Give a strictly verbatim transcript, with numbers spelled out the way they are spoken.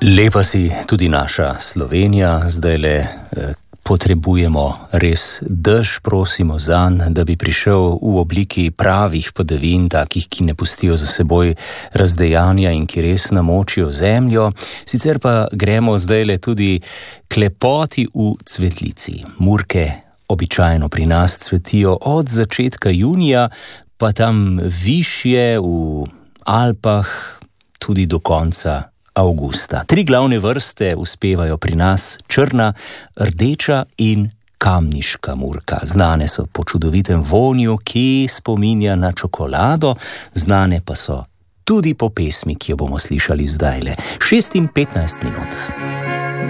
Lepa si tudi naša Slovenija, zdajle eh, potrebujemo res dež, prosimo zanj, da bi prišel v obliki pravih padavin, takih, ki ne pustijo za seboj razdejanja in ki res namočijo zemljo. Sicer pa gremo zdajle tudi k lepoti v cvetlici. Murke običajno pri nas cvetijo od začetka junija, pa tam višje v Alpah tudi do konca avgusta. Tri glavne vrste uspevajo pri nas: črna, rdeča in kamniška murka. Znane so po čudovitem vonju, ki spominja na čokolado, znane pa so tudi po pesmi, ki jo bomo slišali zdajle. šest in petnajst minut.